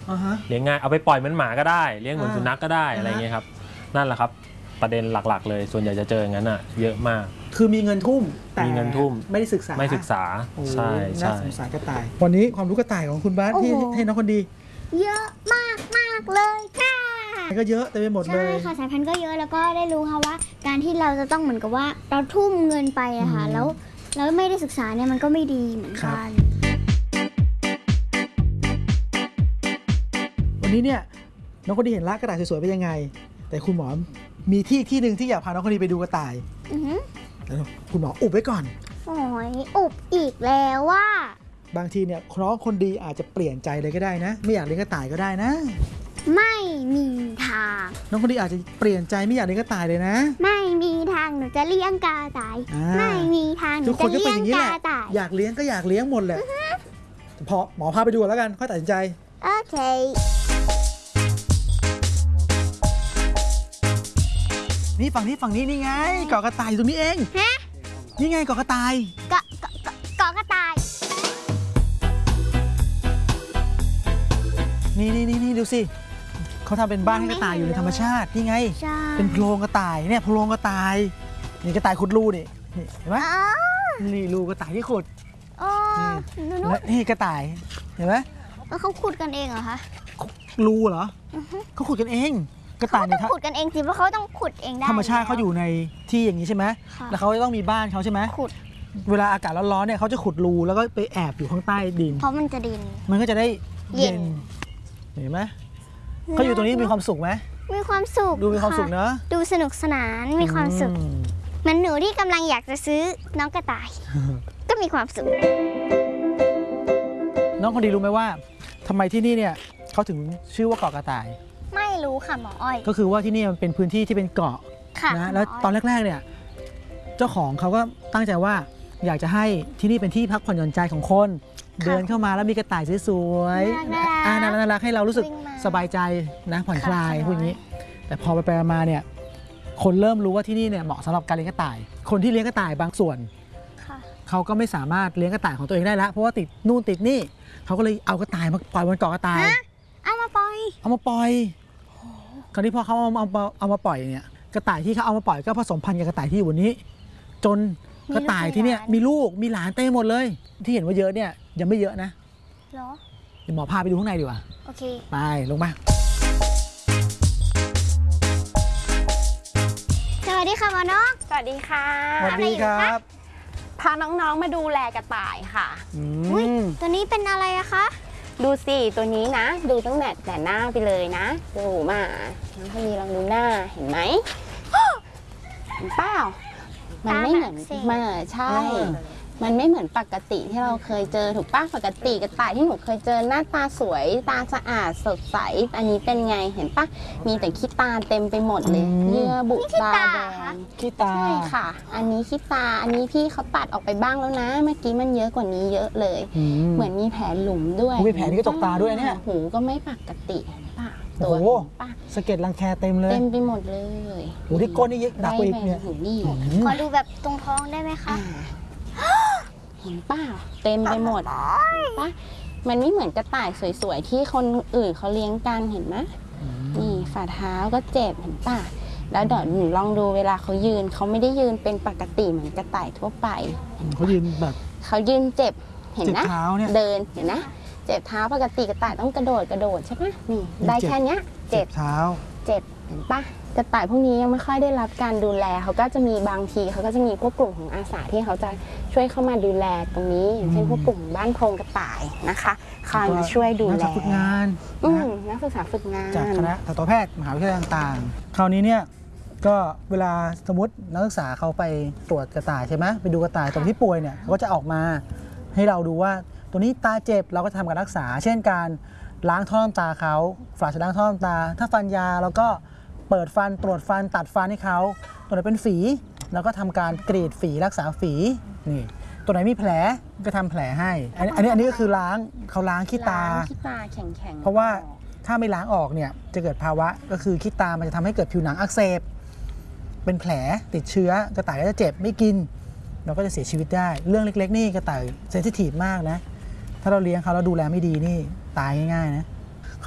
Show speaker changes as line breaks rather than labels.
เลี้ยงง่ายเอาไปปล่อยเหมือนหมาก็ได้เลี้ยงเหมือนสุนัขก็ได้อะไรเงี้ยครับนั่นแหละครับประเด็นหลักๆเลยส่วนใหญ่จะเจออย่างนั้นอ่ะเยอะมาก
คือมีเงินทุ่มแต่
มีเงินทุ่ม
ไม่ได้ศึกษา
ใช่
น่าสงสารกระต่ายวันนี้ความรู้กระต่ายของคุณบ้านที่ให้น้องคนดี
เยอะมากเลยค่ะ
ก็เยอะเต็มไปหมดเลย
ใช่ค่ะสายพันธุ์ก็เยอะแล้วก็ได้รู้ค่ะว่าการที่เราจะต้องเหมือนกับว่าเราทุ่มเงินไปอะค่ะแล้วไม่ได้ศึกษาเนี่ยมันก็ไม่ดีเหมือนกัน
วันนี้เนี่ยน้องคนดีเห็นละกระต่ายสวยๆเป็นยังไงแต่คุณหมอมีที่หนึ่งที่อยากพาน้องคนดีไปดูกระต่ายแล้วคุณหมออุบไว้ก่อน
โอ้ยอุบอีกแล้วว่า
บางทีเนี่ยน้องคนดีอาจจะเปลี่ยนใจเลยก็ได้นะไม่อยากเลี้ยงกระต่ายก็ได้นะ
ไม่มีทาง
น้องคนดีอาจจะเปลี่ยนใจไม่อยากเลี้ยงกระต่ายเลยนะ
ไม่มีทางหนูจะเลี้ยงกระต่ายไม่มีทางหนูจะเลี้ยงกระต่าย
อยากเลี้ยงก็อยากเลี้ยงหมดแหละพอหมอพาไปดูแล้วกันค่อยตัดสินใจ
โอเค
นี่ฝั่งนี้นี่ไงเกาะกระต่ายอยู่ตรงนี้เอง
ฮะ
นี่ไงเกาะกระต่าย
เกาะกระต่าย
นี่ดูสิเขาทำเป็นบ้านให้กระต่ายอยู่ในธรรมชาตินี่ไงเป็นโพรงกระต่ายเนี่ยโพรงกระต่ายนี่กระต่ายขุดรูนี่เห็นไหมนี่รูกระต่ายที่ขุดนี่กระต่ายเห็นไหม
เขาขุดกันเองเหรอคะ
รูเหรอเขาขุดกันเองกระต่ายเนี่ย
ขุดกันเองสิเพราะเขาต้องขุดเองได้
ธรรมชาติเขาอยู่ในที่อย่างนี้ใช่ไหมแล้วเขาจะต้องมีบ้านเขาใช่ไหม
ขุด
เวลาอากาศร้อนๆเนี่ยเขาจะขุดรูแล้วก็ไปแอบอยู่ข้างใต้ดิน
เพราะมันจะดิน
มันก็จะได้เย็นเห็นไหมเขาอยู่ตรงนี้มีความสุขไหม
มีความสุข
ดูมีความสุขเนอะ
ดูสนุกสนานมีความสุขเหมือนหนูที่กำลังอยากจะซื้อน้องกระต่ายก็มีความสุข
น้องคนดีรู้ไหมว่าทำไมที่นี่เนี่ยเขาถึงชื่อว่าเกาะกระต่าย
ไม่รู้ค่ะหมออ้อย
ก็คือว่าที่นี่มันเป็นพื้นที่ที่เป็นเกาะนะแล้วตอนแรกๆเนี่ยเจ้าของเขาก็ตั้งใจว่าอยากจะให้ที่นี่เป็นที่พักผ่อนหย่อนใจของคนเดินเข้ามาแล้วมีกระต่ายสวยๆน่ารักให้เรารู้สึกสบายใจนะผ่อนคลายพวกนี้แต่พอไปมาเนี่ยคนเริ่มรู้ว่าที่นี่เนี่ยเหมาะสำหรับการเลี้ยงกระต่ายคนที่เลี้ยงกระต่ายบางส่วนเขาก็ไม่สามารถเลี้ยงกระต่ายของตัวเองได้แล้วเพราะว่าติดนู่นติดนี่เขาก็เลยเอากระต่ายมาปล่อยบนเกาะกระต่าย
เอามาปล่อย
คราวนี้พอเขาเอามาปล่อยเนี่ยกระต่ายที่เขาเอามาปล่อยก็ผสมพันธุ์กับกระต่ายที่อยู่บนนี้จนกระต่ายที่เนี่ยมีลูกมีหลานเต็มหมดเลยที่เห็นว่าเยอะเนี่ยยังไม่เยอะนะ
เหรอ
เดี๋ยวหมอพาไปดูข้างในดีกว่า
โอเค
ไปลงมา
สวัสดีค่ะหมอนก
สวัสดีค่ะ
สวัสดีครับ
พาน้องๆมาดูแลกระต่ายค่ะ
ตัวนี้เป็นอะไรอะคะ
ดูสิตัวนี้นะดูตั้งแต่หน้าไปเลยนะดูมาน้องพนีลองดูหน้าเห็นไหมเห็นเปล่ามันไม่เหมือนมาใช่มันไม่เหมือนปกติที่เราเคยเจอถูกป่ะปกติกระต่ายที่หนูเคยเจอหน้าตาสวยตาสะอาดสดใสอันนี้เป็นไงเห็นป่ะมีแต่ขี้ตาเต็มไปหมดเลยเยื่อบุตาแดง
ขี้ตา
ใช่ค่ะอันนี้ขี้ตาอันนี้พี่เขาตัดออกไปบ้างแล้วนะเมื่อกี้มันเยอะกว่านี้เยอะเลยเหมือนมีแผลหลุมด้วย
มีแผลที่กระจกตาด้วยเนี่ย
หูก็ไม่ปกติป่ะ
ตัวป่ะสะเก็ดรังแคเต็มเลย
เต็มไปหมดเลย
หูที่ก้นนี่หนักกว่าอีกเนี่ย
ขอดูแบบตรงท้องได้ไหมคะ
เห็นป่ะเต็มไปหมดป่ะมันไม่เหมือนกระต่ายสวยๆที่คนอื่นเขาเลี้ยงกันเห็นไหมนี่ฝ่าเท้าก็เจ็บเห็นป่ะแล้วเดี๋ยวหนูลองดูเวลาเขายืนเขาไม่ได้ยืนเป็นปกติเหมือนกระต่ายทั่วไป
เขายืนแบบ
เขายืนเจ็บเห็นนะเดินเห็นนะเจ็บเท้าปกติกระต่ายต้องกระโดดใช่ไหมนี่ได้แค่นี้เจ็บ
เท้า
เจ็บเห็นป่ะกระต่ายพวกนี้ยังไม่ค่อยได้รับการดูแลเขาก็จะมีบางทีเขาก็จะมีพวกกลุ่มของอาสาที่เขาจะช่วยเข้ามาดูแลตรงนี้อย่างเช่นพวกกลุ่มบ้านโพรงกระต่ายนะคะคอยมาช่วยดูแล
นักศึกษาฝึกงาน
นักศึกษาฝึกงาน
จากคณะสัตวแพทย์มหาวิทยาลัยต่างๆคราวนี้เนี่ยก็เวลาสมมตินักศึกษาเขาไปตรวจกระต่ายใช่ไหมไปดูกระต่ายตรงที่ป่วยเนี่ยเขาก็จะออกมาให้เราดูว่าตัวนี้ตาเจ็บเราก็ทำการรักษาเช่นการล้างท่อน้ำตาเขาฝาชล้างท่อน้ำตาถ้าฟันยาแล้วก็เปิดฟันตรวจฟันตัดฟันให้เขาตัวไหนเป็นฝีแล้วก็ทำการกรีดฝีรักษาฝีนี่ตัวไหนมีแผลก็ทำแผลให้อันนี้ก็คือล้างเขาล้างขี้ตา
แข็ง
เพราะว่าถ้าไม่ล้างออกเนี่ยจะเกิดภาวะก็คือขี้ตามันจะทำให้เกิดผิวหนังอักเสบเป็นแผลติดเชื้อกระต่ายก็จะเจ็บไม่กินเราก็จะเสียชีวิตได้เรื่องเล็กๆนี่กระต่ายเซนซิทีฟมากนะถ้าเราเลี้ยงเขาแล้วดูแลไม่ดีนี่ตายง่ายๆนะ